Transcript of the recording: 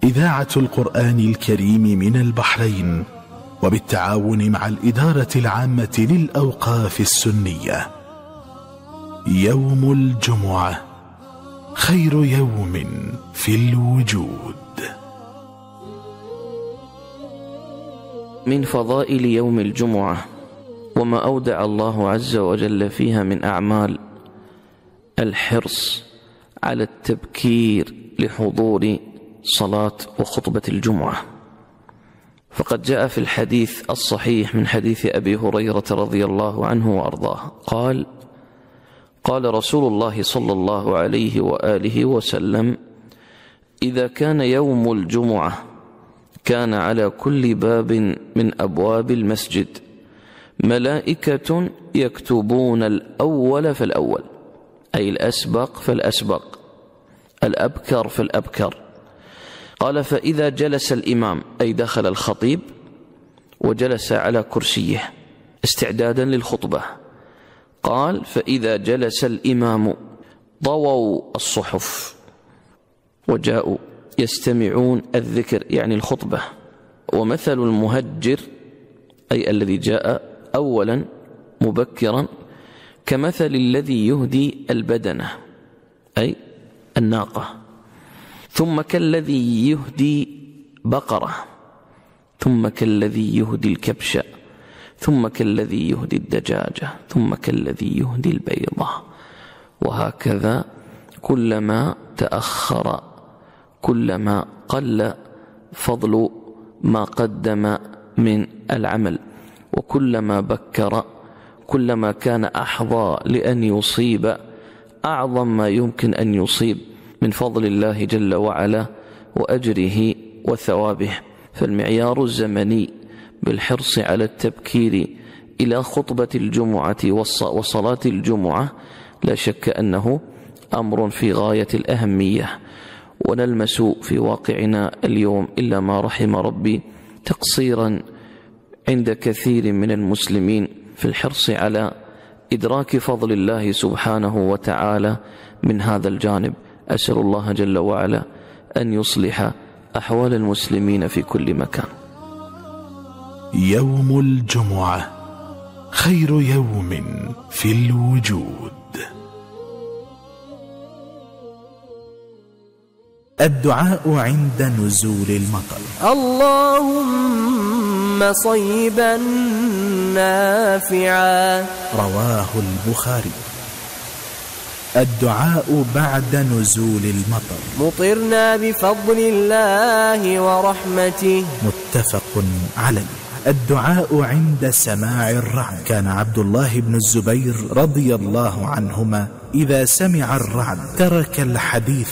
إذاعة القرآن الكريم من البحرين وبالتعاون مع الإدارة العامة للأوقاف السنية. يوم الجمعة خير يوم في الوجود. من فضائل يوم الجمعة وما أودع الله عز وجل فيها من أعمال الحرص على التبكير لحضور صلاة وخطبة الجمعة. فقد جاء في الحديث الصحيح من حديث أبي هريرة رضي الله عنه وأرضاه قال: قال رسول الله صلى الله عليه وآله وسلم: إذا كان يوم الجمعة كان على كل باب من أبواب المسجد ملائكة يكتبون الأول فالأول، أي الأسبق فالأسبق، الأبكر فالأبكر. قال: فإذا جلس الإمام، أي دخل الخطيب وجلس على كرسيه استعدادا للخطبة، قال: فإذا جلس الإمام طووا الصحف وجاءوا يستمعون الذكر، يعني الخطبة. ومثل المهجر، أي الذي جاء أولا مبكرا، كمثل الذي يهدي البدنة، أي الناقة، ثم كالذي يهدي بقرة، ثم كالذي يهدي الكبش، ثم كالذي يهدي الدجاجة، ثم كالذي يهدي البيضة، وهكذا كلما تأخر كلما قل فضل ما قدم من العمل، وكلما بكر كلما كان أحظى لأن يصيب أعظم ما يمكن أن يصيب من فضل الله جل وعلا وأجره وثوابه. فالمعيار الزمني بالحرص على التبكير إلى خطبة الجمعة وصلاة الجمعة لا شك أنه أمر في غاية الأهمية. ونلمس في واقعنا اليوم إلا ما رحم ربي تقصيرا عند كثير من المسلمين في الحرص على إدراك فضل الله سبحانه وتعالى من هذا الجانب. أسأل الله جل وعلا أن يصلح أحوال المسلمين في كل مكان. يوم الجمعة خير يوم في الوجود. الدعاء عند نزول المطر. اللهم صيبا نافعا. رواه البخاري. الدعاء بعد نزول المطر. مطرنا بفضل الله ورحمته. متفق عليه. الدعاء عند سماع الرعد. كان عبد الله بن الزبير رضي الله عنهما إذا سمع الرعد ترك الحديث